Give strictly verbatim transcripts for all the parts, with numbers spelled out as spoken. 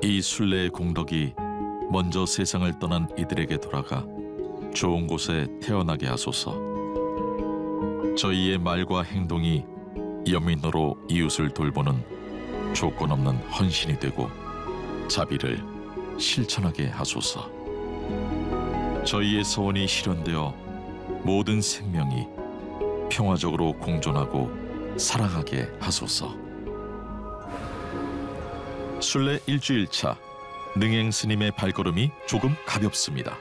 이 순례의 공덕이 먼저 세상을 떠난 이들에게 돌아가 좋은 곳에 태어나게 하소서. 저희의 말과 행동이 연민으로 이웃을 돌보는 조건 없는 헌신이 되고 자비를 실천하게 하소서. 저희의 소원이 실현되어 모든 생명이 평화적으로 공존하고 사랑하게 하소서. 순례 일주일차, 능행 스님의 발걸음이 조금 가볍습니다.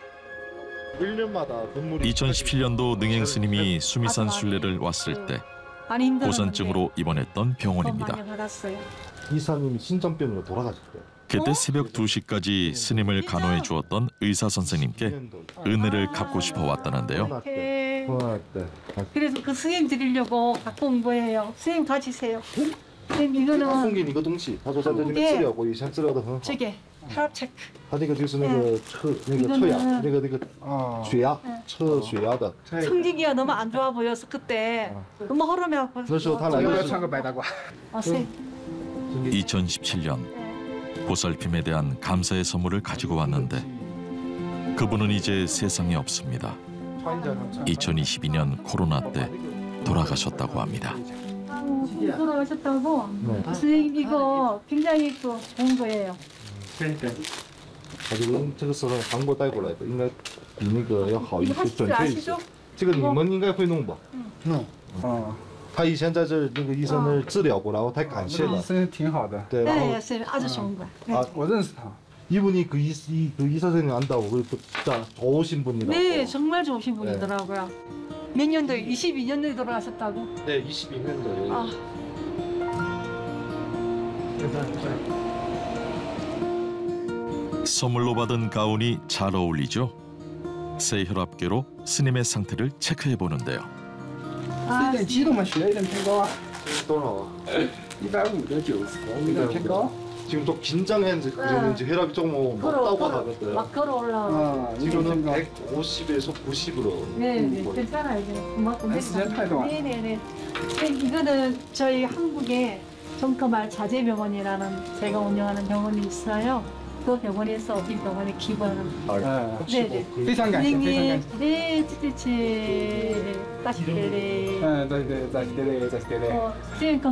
이천십칠 년도 능행 스님이 수미산 순례를 왔을 때 고산증으로 입원했던 병원입니다. 이사님이 신전병으로 돌아가셨대요. 그때 새벽 두 시까지 스님을 간호해 주었던 의사 선생님께 은혜를 갚고 싶어 왔다는데요. 네. 그래서 그 스님 드리려고 갖고 온 거예요. 스님 가지세요. 스님 이거는 送给你一个东西，他说在这里治疗过，以前治疗的很好。 저게 혈압 체크. 他那个就是那个测那个测压，那个那个血压，测血压的。 성지기가 너무 안 좋아 보여서 그때 너무 허름해갖고. 那时候他来的是 아, 쌤. 이천십칠 년 보살핌에 대한 감사의 선물을 가지고 왔는데 그분은 이제 세상에 없습니다. 이천이십이 년 코로나 때 돌아가셨다고 합니다. 돌아가셨다고? 선생님 이거 굉장히 또 좋은 거예요. 他就跟这个时候韩国带过来的，应该比那个要好一些，准确一些。 아시죠? 这个你们应该会弄吧？ 弄。哦， 他以前在这那个医生那儿治疗过，然后太感谢了。 医生挺好的。 对，然后 네, 쌤 아주 좋은 거야. 네. 아, 我认识他。 이분이 그, 이, 이, 그 의사 선생님 안다고 그리고 진짜 좋으신 분이라고. 네, 정말 좋으신 분이더라고요. 몇 년도에? 이십이 년도에 돌아가셨다고? 네, 이십이 년도에. 아. 선물로 받은 가운이 잘 어울리죠? 새 혈압계로 스님의 상태를 체크해 보는데요. 有点激动吗？血压有点偏高啊。 多少啊？ 一百五的九十，有点偏高。 지금 또 긴장했는지 그랬는지 혈압이 조금 높다고 하거든요. 막 걸어 올라. 아, 지금은 백오십에서 구십으로. 네, 네, 괜찮아요. 이제 그만큼 아, 시간 타이도. 네, 네, 네. 이거는 저희 한국에 정터말 자재병원이라는 제가 운영하는 병원이 있어요. 그 병원에서 이 병원에 기부하는. 아, 네, 네. 非常感谢，非常感谢。 네, 찌찌찌, 다시 네, 네. 嗯，对对，再见，再见，再见。 어, 선생님